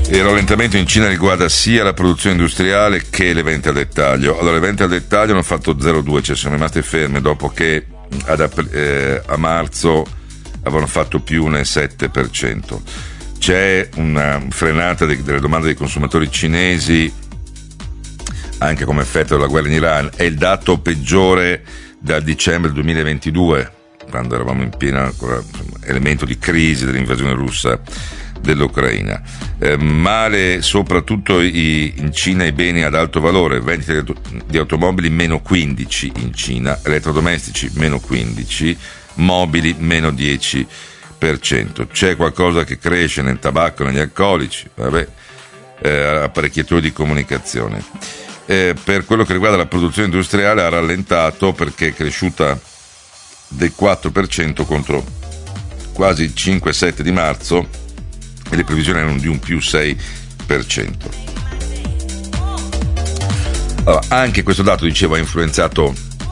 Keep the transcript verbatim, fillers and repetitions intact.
Il rallentamento in Cina riguarda sia la produzione industriale che le vendite al dettaglio. Allora, le vendite al dettaglio hanno fatto zero virgola due, cioè sono rimaste ferme dopo che ad, eh, a marzo avevano fatto più un sette per cento. C'è una frenata de, delle domande dei consumatori cinesi anche come effetto della guerra in Iran. È il dato peggiore dal dicembre duemilaventidue, quando eravamo in pieno ancora, insomma, elemento di crisi dell'invasione russa dell'Ucraina. Eh, male soprattutto i, in Cina i beni ad alto valore, vendite di automobili meno quindici in Cina, elettrodomestici meno quindici, mobili meno dieci per cento. C'è qualcosa che cresce nel tabacco, negli alcolici, vabbè, eh, apparecchiature di comunicazione. Eh, per quello che riguarda la produzione industriale ha rallentato perché è cresciuta del quattro per cento contro quasi il cinque sette di marzo, e le previsioni erano di un più sei per cento. Allora, anche questo dato, dicevo, ha influenzato